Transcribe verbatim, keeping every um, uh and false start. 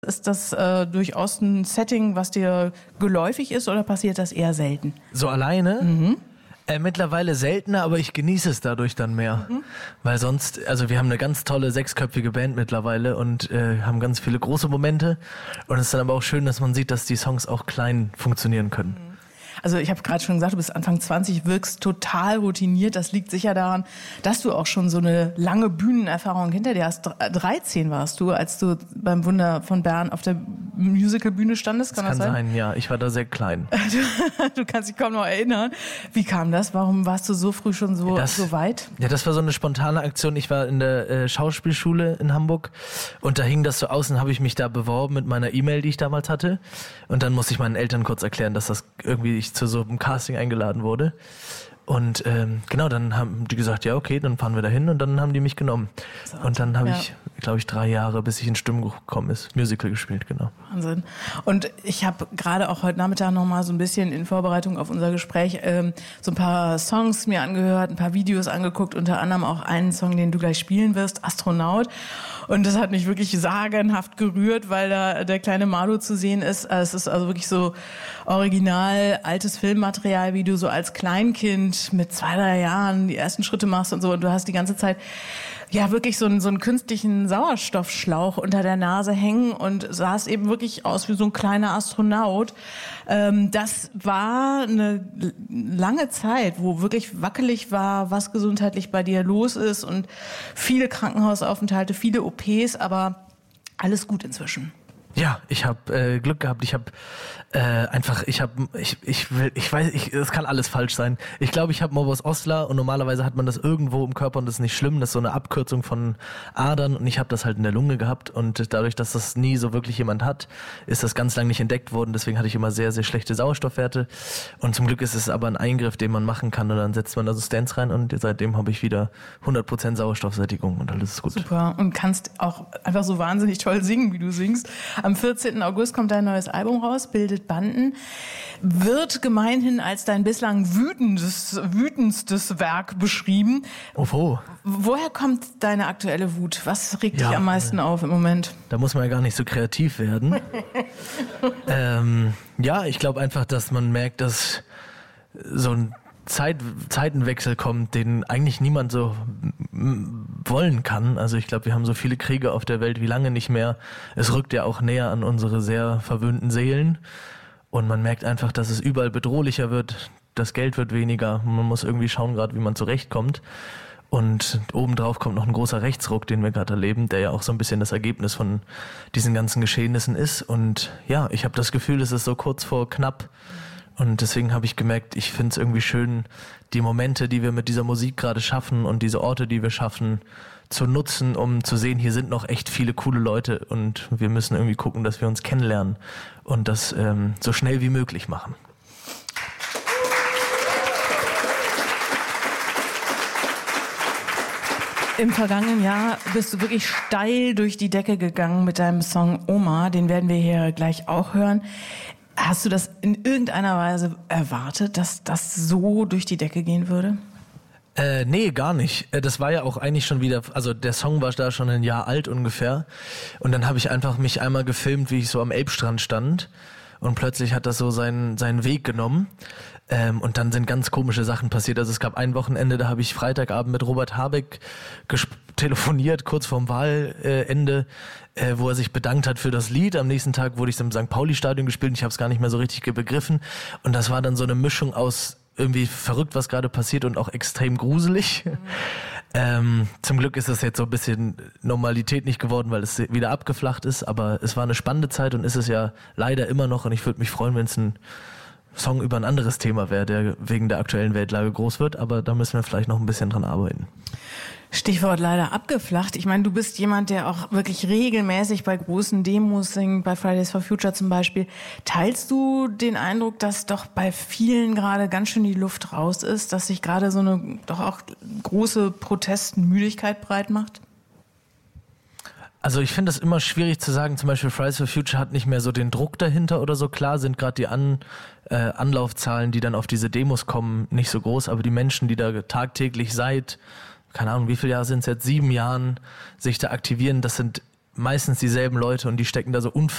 Ist das äh, durchaus ein Setting, was dir geläufig ist, oder passiert das eher selten? So alleine? Mhm. Äh, mittlerweile seltener, aber ich genieße es dadurch dann mehr. Mhm. Weil sonst, also wir haben eine ganz tolle sechsköpfige Band mittlerweile und äh, haben ganz viele große Momente. Und es ist dann aber auch schön, dass man sieht, dass die Songs auch klein funktionieren können. Mhm. Also ich habe gerade schon gesagt, du bist Anfang zwanzig, wirkst total routiniert. Das liegt sicher daran, dass du auch schon so eine lange Bühnenerfahrung hinter dir hast. dreizehn warst du, als du beim Wunder von Bern auf der Musicalbühne standest. Kann das, das kann sein? sein, ja. Ich war da sehr klein. Du, du kannst dich kaum noch erinnern. Wie kam das? Warum warst du so früh schon so, das, so weit? Ja, das war so eine spontane Aktion. Ich war in der äh, Schauspielschule in Hamburg und da hing das so aus und habe ich mich da beworben mit meiner E-Mail, die ich damals hatte. Und dann musste ich meinen Eltern kurz erklären, dass das irgendwie ich zu so einem Casting eingeladen wurde. Und ähm, genau, dann haben die gesagt, ja okay, dann fahren wir dahin und dann haben die mich genommen. So, und dann habe ja. ich, glaube ich, drei Jahre, bis ich in Stimmbruch gekommen ist, Musical gespielt, genau. Wahnsinn. Und ich habe gerade auch heute Nachmittag noch mal so ein bisschen in Vorbereitung auf unser Gespräch ähm, so ein paar Songs mir angehört, ein paar Videos angeguckt, unter anderem auch einen Song, den du gleich spielen wirst, Astronaut. Und das hat mich wirklich sagenhaft gerührt, weil da der kleine Marlo zu sehen ist. Es ist also wirklich so original altes Filmmaterial, wie du so als Kleinkind mit zwei, drei Jahren die ersten Schritte machst und so. Und du hast die ganze Zeit ja wirklich so einen, so einen künstlichen Sauerstoffschlauch unter der Nase hängen und sahst eben wirklich aus wie so ein kleiner Astronaut. Ähm, das war eine lange Zeit, wo wirklich wackelig war, was gesundheitlich bei dir los ist und viele Krankenhausaufenthalte, viele O Ps, aber alles gut inzwischen. Ja, ich habe äh, Glück gehabt. Ich habe äh, einfach, ich habe, ich, ich will, ich weiß, ich, das kann alles falsch sein. Ich glaube, ich habe Morbus Osler und normalerweise hat man das irgendwo im Körper und das ist nicht schlimm. Das ist so eine Abkürzung von Adern und ich habe das halt in der Lunge gehabt und dadurch, dass das nie so wirklich jemand hat, ist das ganz lange nicht entdeckt worden. Deswegen hatte ich immer sehr, sehr schlechte Sauerstoffwerte und zum Glück ist es aber ein Eingriff, den man machen kann und dann setzt man da so Stents rein und seitdem habe ich wieder hundert Prozent Sauerstoffsättigung und alles ist gut. Super, und kannst auch einfach so wahnsinnig toll singen, wie du singst. Am vierzehnten August kommt dein neues Album raus, Bildet Banden. Wird gemeinhin als dein bislang wütendes, wütendstes Werk beschrieben. Oh, woher kommt deine aktuelle Wut? Was regt ja, dich am meisten auf im Moment? Da muss man ja gar nicht so kreativ werden. ähm, ja, ich glaube einfach, dass man merkt, dass so ein Zeit, Zeitenwechsel kommt, den eigentlich niemand so wollen kann. Also ich glaube, wir haben so viele Kriege auf der Welt wie lange nicht mehr. Es rückt ja auch näher an unsere sehr verwöhnten Seelen. Und man merkt einfach, dass es überall bedrohlicher wird. Das Geld wird weniger. Man muss irgendwie schauen gerade, wie man zurechtkommt. Und obendrauf kommt noch ein großer Rechtsruck, den wir gerade erleben, der ja auch so ein bisschen das Ergebnis von diesen ganzen Geschehnissen ist. Und ja, ich habe das Gefühl, es ist so kurz vor knapp. Und deswegen habe ich gemerkt, ich finde es irgendwie schön, die Momente, die wir mit dieser Musik gerade schaffen und diese Orte, die wir schaffen, zu nutzen, um zu sehen, hier sind noch echt viele coole Leute und wir müssen irgendwie gucken, dass wir uns kennenlernen und das ähm, so schnell wie möglich machen. Im vergangenen Jahr bist du wirklich steil durch die Decke gegangen mit deinem Song Oma, den werden wir hier gleich auch hören. Hast du das in irgendeiner Weise erwartet, dass das so durch die Decke gehen würde? Äh, nee, gar nicht. Das war ja auch eigentlich schon wieder, also der Song war da schon ein Jahr alt ungefähr. Und dann habe ich einfach mich einmal gefilmt, wie ich so am Elbstrand stand. Und plötzlich hat das so seinen, seinen Weg genommen. Ähm, und dann sind ganz komische Sachen passiert. Also es gab ein Wochenende, da habe ich Freitagabend mit Robert Habeck gesp- telefoniert, kurz vorm Wahlende, äh, wo er sich bedankt hat für das Lied. Am nächsten Tag wurde ich im Sankt Pauli-Stadion gespielt und ich habe es gar nicht mehr so richtig begriffen. Und das war dann so eine Mischung aus irgendwie verrückt, was gerade passiert und auch extrem gruselig. Mhm. Ähm, zum Glück ist das jetzt so ein bisschen Normalität nicht geworden, weil es wieder abgeflacht ist, aber es war eine spannende Zeit und ist es ja leider immer noch und ich würde mich freuen, wenn es ein Song über ein anderes Thema wäre, der wegen der aktuellen Weltlage groß wird, aber da müssen wir vielleicht noch ein bisschen dran arbeiten. Stichwort leider abgeflacht. Ich meine, du bist jemand, der auch wirklich regelmäßig bei großen Demos singt, bei Fridays for Future zum Beispiel. Teilst du den Eindruck, dass doch bei vielen gerade ganz schön die Luft raus ist, dass sich gerade so eine doch auch große Protestmüdigkeit breit macht? Also ich finde es immer schwierig zu sagen, zum Beispiel Fridays for Future hat nicht mehr so den Druck dahinter oder so. Klar sind gerade die An, äh, Anlaufzahlen, die dann auf diese Demos kommen, nicht so groß, aber die Menschen, die da tagtäglich seit, keine Ahnung, wie viele Jahre sind es jetzt, sieben Jahren sich da aktivieren, das sind meistens dieselben Leute und die stecken da so unfassbar